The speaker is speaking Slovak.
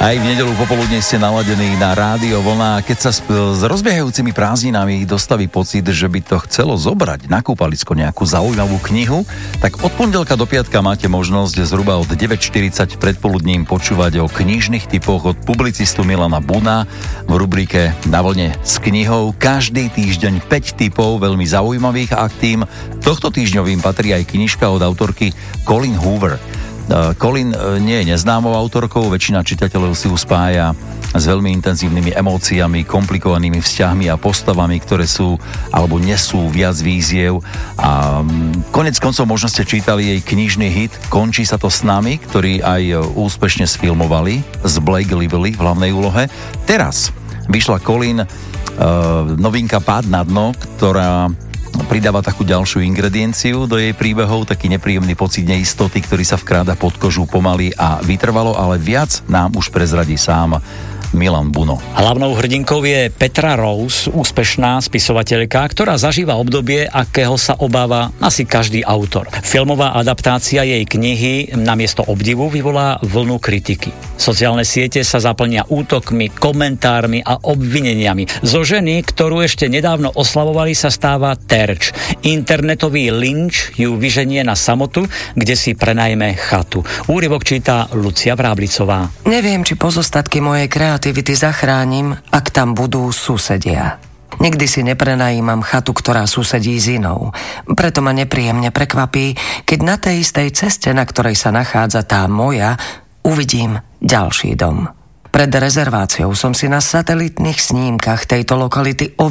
Aj v nedeľu popoludne ste naladení na Rádio Vlna. Keď sa s rozbiehajúcimi prázdninami dostaví pocit, že by to chcelo zobrať na kúpalisko nejakú zaujímavú knihu, tak od pondelka do piatka máte možnosť zhruba od 9:40 predpoludním počúvať o knižných typoch od publicistu Milana Buna v rubrike Na vlne s knihou. Každý týždeň 5 typov veľmi zaujímavých a k tým tohto týždňovým patrí aj knižka od autorky Colleen Hoover. Colleen nie je neznámou autorkou, väčšina čitateľov si ju spája s veľmi intenzívnymi emóciami, komplikovanými vzťahmi a postavami, ktoré sú alebo nesú viac víziev. A konec koncov možno ste čítali jej knižný hit Končí sa to s nami, ktorý aj úspešne sfilmovali s Blake Lively v hlavnej úlohe. Teraz vyšla Colleen novinka Pád na dno, ktorá pridáva takú ďalšiu ingredienciu do jej príbehov, taký nepríjemný pocit neistoty, ktorý sa vkráda pod kožu pomaly a vytrvalo, ale viac nám už prezradí sám Milan Buno. Hlavnou hrdinkou je Petra Rose, úspešná spisovateľka, ktorá zažíva obdobie, akého sa obáva asi každý autor. Filmová adaptácia jej knihy namiesto obdivu vyvolá vlnu kritiky. Sociálne siete sa zaplnia útokmi, komentármi a obvineniami. Zo ženy, ktorú ešte nedávno oslavovali, sa stáva terč. Internetový lynč ju vyženie na samotu, kde si prenajme chatu. Úryvok číta Lucia Vráblicová. Neviem, či pozostatky mojej kreativity zachránim, ak tam budú susedia. Nikdy si neprenajímam chatu, ktorá susedí s inou. Preto ma nepríjemne prekvapí, keď na tej istej ceste, na ktorej sa nachádza tá moja, uvidím ďalší dom. Pred rezerváciou som si na satelitných snímkach tejto lokality